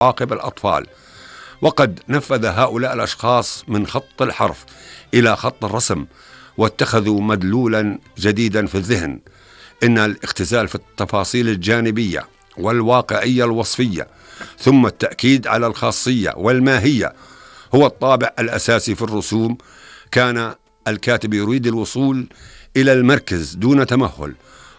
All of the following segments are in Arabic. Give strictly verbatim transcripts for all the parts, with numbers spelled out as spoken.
عواقب الأطفال. وقد نفذ هؤلاء الأشخاص من خط الحرف إلى خط الرسم، واتخذوا مدلولا جديدا في الذهن. إن الاختزال في التفاصيل الجانبية والواقعية الوصفية، ثم التأكيد على الخاصية والماهية، هو الطابع الأساسي في الرسوم. كان الكاتب يريد الوصول إلى المركز دون تمهل.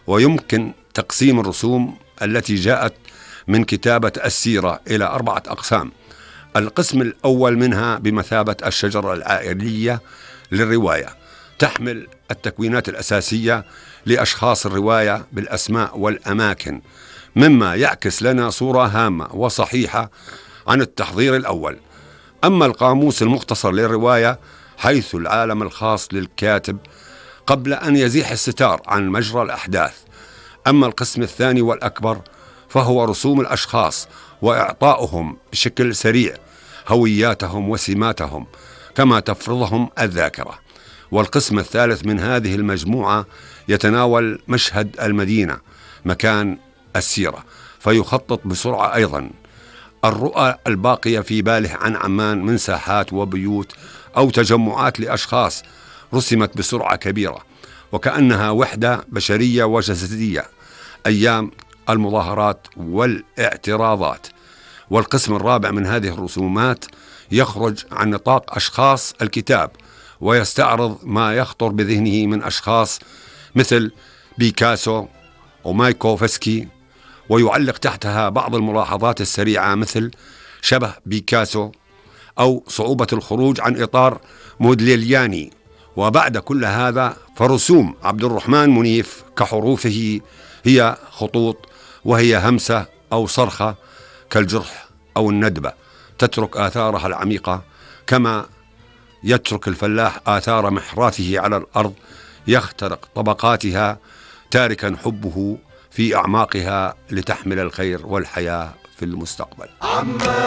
ويمكن تقسيم الرسوم التي جاءت من كتابة السيرة إلى أربعة أقسام. القسم الأول منها بمثابة الشجرة العائلية للرواية، تحمل التكوينات الأساسية لأشخاص الرواية بالأسماء والأماكن، مما يعكس لنا صورة هامة وصحيحة عن التحضير الأول. أما القاموس المختصر للرواية، حيث العالم الخاص للكاتب قبل أن يزيح الستار عن مجرى الأحداث. أما القسم الثاني والأكبر، فهو رسوم الأشخاص وإعطائهم بشكل سريع هوياتهم وسماتهم كما تفرضهم الذاكرة. والقسم الثالث من هذه المجموعة يتناول مشهد المدينة مكان السيرة، فيخطط بسرعة أيضا. الرؤى الباقية في باله عن عمان من ساحات وبيوت أو تجمعات لأشخاص رسمت بسرعة كبيرة، وكأنها وحدة بشرية وجسدية أيام المظاهرات والاعتراضات. والقسم الرابع من هذه الرسومات يخرج عن نطاق أشخاص الكتاب، ويستعرض ما يخطر بذهنه من أشخاص مثل بيكاسو ومايكوفسكي، ويعلق تحتها بعض الملاحظات السريعة مثل شبه بيكاسو أو صعوبة الخروج عن إطار مودلياني. وبعد كل هذا فرسوم عبد الرحمن منيف كحروفه هي خطوط، وهي همسة أو صرخة كالجرح أو الندبة، تترك آثارها العميقة، كما يترك الفلاح آثار محراثه على الأرض يخترق طبقاتها، تاركا حبه في أعماقها لتحمل الخير والحياة في المستقبل.